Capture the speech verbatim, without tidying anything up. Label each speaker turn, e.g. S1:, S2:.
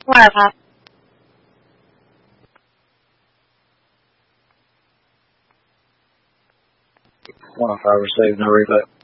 S1: Wire pop.
S2: one oh five received, no replay.